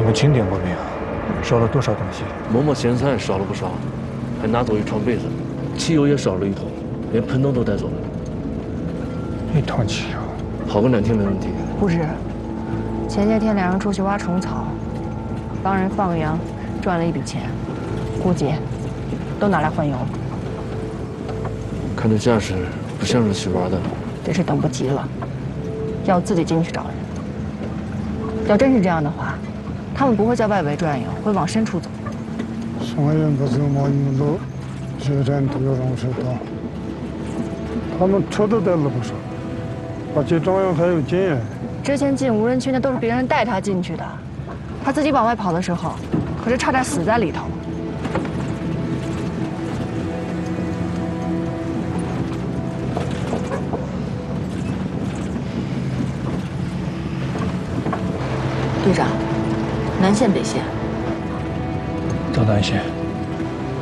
们清点过没有？少了多少东西？ 馍馍咸菜少了不少，还拿走一床被子，汽油也少了1桶，连盆灯都带走了。 1桶汽油， 跑个2天没问题。 不是，前些天2人出去挖虫草，帮人放羊，赚了一笔钱，估计都拿来换油。 看这架势，不像是去玩的。 真是等不及了，要自己进去找人。要真是这样的话，他们不会在外围转悠，会往深处走。 上元不是毛云路，决战都要容受到。他们车都带了不少，而且张扬还有经验。 之前进无人区那都是别人带他进去的，他自己往外跑的时候，可是差点死在里头。队长，南线北线？ 走南线。